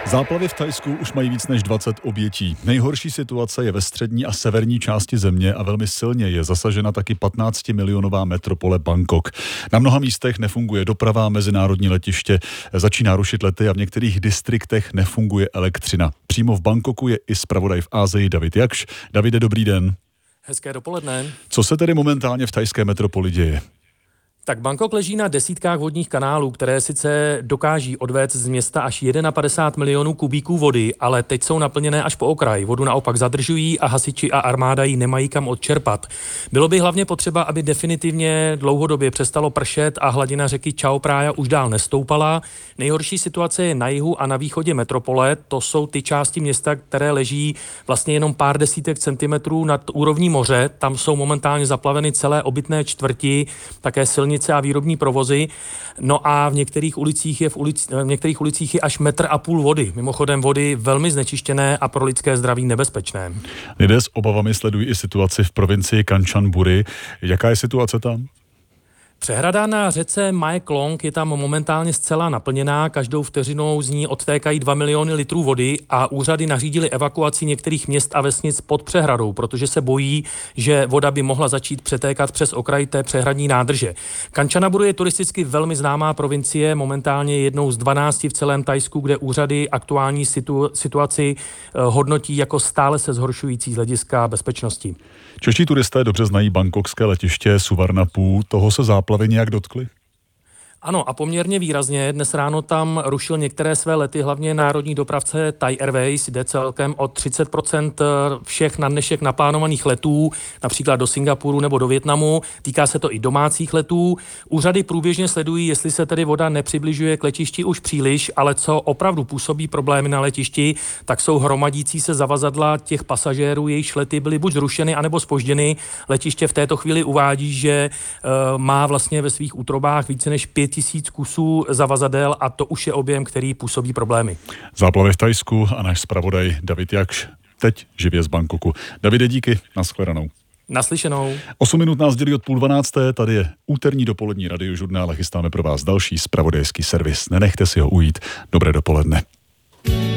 Záplavy v Thajsku už mají víc než 20 obětí. Nejhorší situace je ve střední a severní části země a velmi silně je zasažena taky 15-milionová metropole Bangkok. Na mnoha místech nefunguje doprava, mezinárodní letiště začíná rušit lety a v některých distriktech nefunguje elektřina. Přímo v Bangkoku je i zpravodaj v Asii David Jakš. Davide, dobrý den. Hezké dopoledne. Co se tedy momentálně v thajské metropoli děje? Tak Bangkok leží na desítkách vodních kanálů, které sice dokáží odvézt z města až 51 milionů kubíků vody, ale teď jsou naplněné až po okraj. Vodu naopak zadržují a hasiči a armáda ji nemají kam odčerpat. Bylo by hlavně potřeba, aby definitivně dlouhodobě přestalo pršet a hladina řeky Chao Phraya už dál nestoupala. Nejhorší situace je na jihu a na východě metropole. To jsou ty části města, které leží vlastně jenom pár desítek centimetrů nad úrovní moře. Tam jsou momentálně zaplaveny celé obytné čtvrti, také silnice a výrobní provozy. No a v některých ulicích je až 1,5 metru vody. Mimochodem vody velmi znečištěné a pro lidské zdraví nebezpečné. Lidé s obavami sledují i situaci v provincii Kanchanburi. Jaká je situace tam? Přehrada na řece Mae Klong je tam momentálně zcela naplněná, každou vteřinou z ní odtékají 2 miliony litrů vody a úřady nařídily evakuaci některých měst a vesnic pod přehradou, protože se bojí, že voda by mohla začít přetékat přes okraj té přehradní nádrže. Kanchanaburi je turisticky velmi známá provincie, momentálně jednou z 12 v celém Thajsku, kde úřady aktuální situaci hodnotí jako stále se zhoršující z hlediska bezpečnosti. Čeští turisté dobře znají bangkokské letiště Suvarnapur, toho se záplavy nějak dotkly? Ano, a poměrně výrazně. Dnes ráno tam rušil některé své lety, hlavně národní dopravce Thai Airways, jde celkem o 30% všech na dnešek naplánovaných letů, například do Singapuru nebo do Vietnamu. Týká se to i domácích letů. Úřady průběžně sledují, jestli se tedy voda nepřibližuje k letišti už příliš, ale co opravdu působí problémy na letišti, tak jsou hromadící se zavazadla těch pasažérů, jejichž lety byly buď zrušeny, anebo zpožděny. Letiště v této chvíli uvádí, že má vlastně ve svých útrobách více než 5 000 kusů zavazadel a to už je objem, který působí problémy. Záplavy v Thajsku a náš zpravodaj David Jakš teď živě z Bangkoku. Davide, díky, nashledanou. Naslyšenou. 8 minut nás dělí od 11:30, tady je úterní dopolední radiožurnál a chystáme pro vás další zpravodajský servis. Nenechte si ho ujít. Dobré dopoledne.